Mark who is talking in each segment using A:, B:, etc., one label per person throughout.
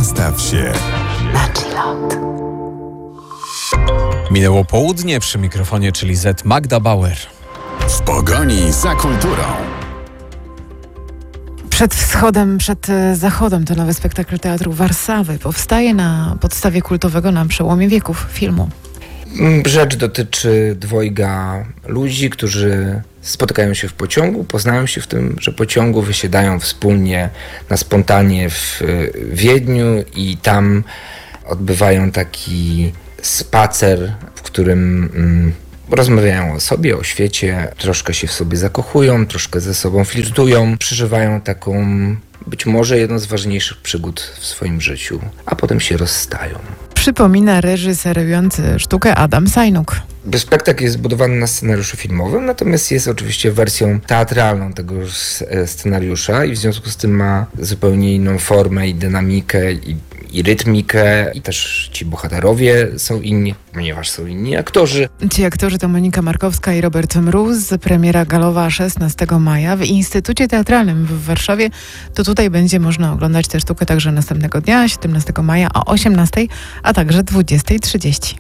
A: Nastaw się
B: na chillot.
C: Minęło południe, przy mikrofonie, czyli Z Magda Bauer.
A: w pogoni za kulturą.
B: Przed wschodem, przed zachodem to nowy spektakl Teatru Warszawy. Powstaje na podstawie kultowego na przełomie wieków filmu.
D: Rzecz dotyczy dwojga ludzi, którzy spotykają się w pociągu, poznają się w tymże pociągu, wysiadają wspólnie na spontanie w Wiedniu i tam odbywają taki spacer, w którym rozmawiają o sobie, o świecie, troszkę się w sobie zakochują, troszkę ze sobą flirtują, przeżywają taką być może jedną z ważniejszych przygód w swoim życiu, a potem się rozstają.
B: Przypomina reżyserujący sztukę Adam Sajnuk.
D: Spektakl jest zbudowany na scenariuszu filmowym, natomiast jest oczywiście wersją teatralną tego scenariusza i w związku z tym ma zupełnie inną formę i dynamikę i rytmikę i też ci bohaterowie są inni, ponieważ są inni aktorzy.
B: Ci aktorzy to Monika Markowska i Robert Mróz. Premiera galowa 16 maja w Instytucie Teatralnym w Warszawie. To tutaj będzie można oglądać tę sztukę także następnego dnia, 17 maja o 18, a także 20:30.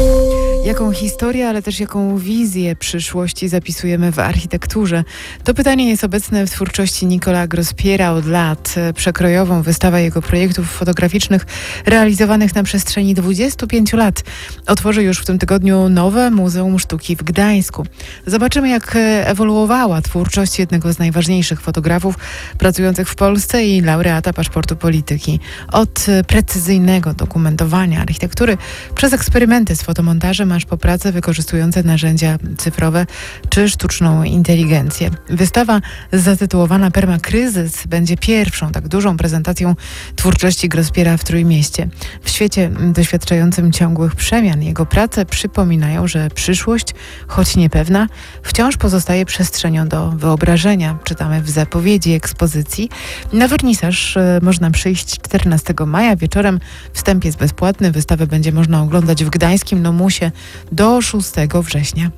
B: Jaką historię, ale też jaką wizję przyszłości zapisujemy w architekturze? To pytanie jest obecne w twórczości Nicolas Grospiera od lat. Przekrojową wystawę jego projektów fotograficznych realizowanych na przestrzeni 25 lat otworzy już w tym tygodniu nowe Muzeum Sztuki w Gdańsku. Zobaczymy, jak ewoluowała twórczość jednego z najważniejszych fotografów pracujących w Polsce i laureata paszportu polityki. Od precyzyjnego dokumentowania architektury przez eksperymenty z fotomontażem aż po prace wykorzystujące narzędzia cyfrowe czy sztuczną inteligencję. Wystawa zatytułowana Permakryzys będzie pierwszą tak dużą prezentacją twórczości Grospiera w Trójmieście. W świecie doświadczającym ciągłych przemian jego prace przypominają, że przyszłość, choć niepewna, wciąż pozostaje przestrzenią do wyobrażenia. Czytamy w zapowiedzi ekspozycji. Na wernisaż można przyjść 14 maja wieczorem. Wstęp jest bezpłatny. Wystawę będzie można oglądać w gdańskim Nomusie do 6 września.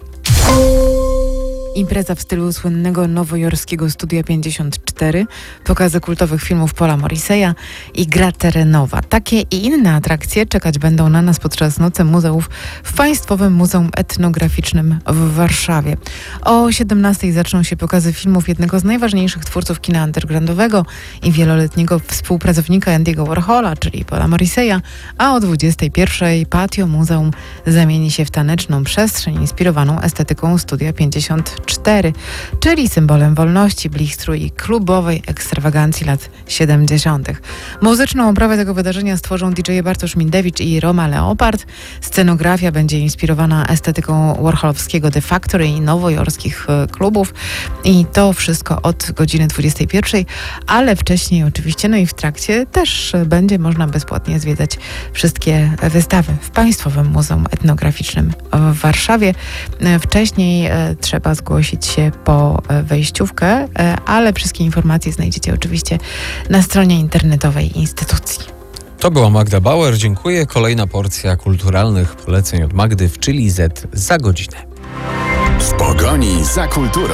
B: Impreza w stylu słynnego nowojorskiego Studia 54, pokazy kultowych filmów Paula Morrisseya i gra terenowa. Takie i inne atrakcje czekać będą na nas podczas Nocy Muzeów w Państwowym Muzeum Etnograficznym w Warszawie. O 17 zaczną się pokazy filmów jednego z najważniejszych twórców kina undergroundowego i wieloletniego współpracownika Andy'ego Warhola, czyli Paula Morrisseya, a o 21 patio muzeum zamieni się w taneczną przestrzeń inspirowaną estetyką Studia 54, czyli symbolem wolności, blistru i klubowej ekstrawagancji lat 70. Muzyczną oprawę tego wydarzenia stworzą DJ Bartosz Mindewicz i Roma Leopard. Scenografia będzie inspirowana estetyką warholowskiego The Factory i nowojorskich klubów. I to wszystko od godziny 21, ale wcześniej oczywiście, no i w trakcie też będzie można bezpłatnie zwiedzać wszystkie wystawy w Państwowym Muzeum Etnograficznym w Warszawie. Wcześniej trzeba zgłosić się po wejściówkę, ale wszystkie informacje znajdziecie oczywiście na stronie internetowej instytucji.
C: To była Magda Bauer. Dziękuję. Kolejna porcja kulturalnych poleceń od Magdy w Chili Z za godzinę.
A: W pogoni za kulturą.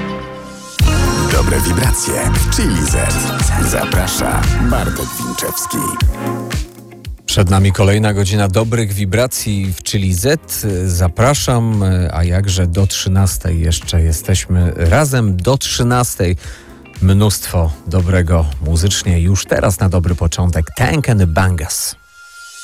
A: Dobre wibracje w Chili Z. Zaprasza Bartek Winczewski.
C: Przed nami kolejna godzina dobrych wibracji w Chili Z. Zapraszam, a jakże do 13 jeszcze jesteśmy razem do 13. Mnóstwo dobrego muzycznie już teraz na dobry początek. Tank and the Bangas.